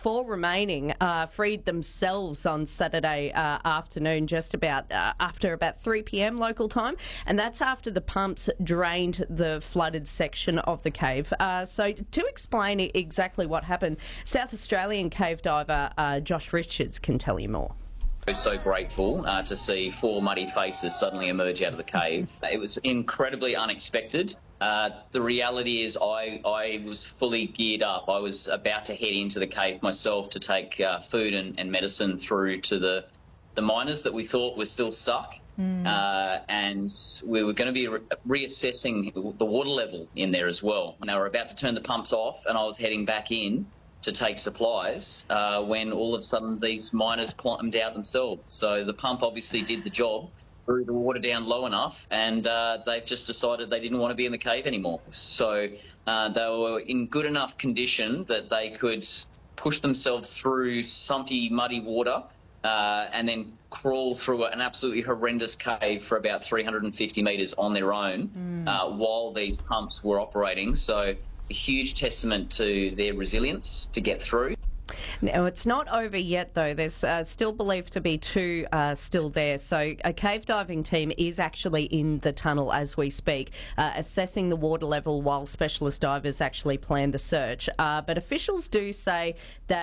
4 remaining freed themselves on Saturday afternoon, just about after about 3 p.m. local time, and that's after the pumps drained the flooded section of the cave. So to explain exactly what happened, South Australian cave diver Josh Richards can tell you more. I was so grateful to see 4 muddy faces suddenly emerge out of the cave. It was incredibly unexpected. The reality is I was fully geared up. I was about to head into the cave myself to take food and medicine through to the miners that we thought were still stuck. And we were going to be reassessing the water level in there as well. And they were about to turn the pumps off, and I was heading back in to take supplies when all of a sudden these miners climbed out themselves. So the pump obviously did the job, threw the water down low enough, and they've just decided they didn't want to be in the cave anymore. So they were in good enough condition that they could push themselves through sumpy, muddy water and then crawl through an absolutely horrendous cave for about 350 metres on their own while these pumps were operating. So a huge testament to their resilience to get through. Now, it's not over yet, though. There's still believed to be 2 still there. So a cave diving team is actually in the tunnel as we speak, assessing the water level while specialist divers actually plan the search. But officials do say that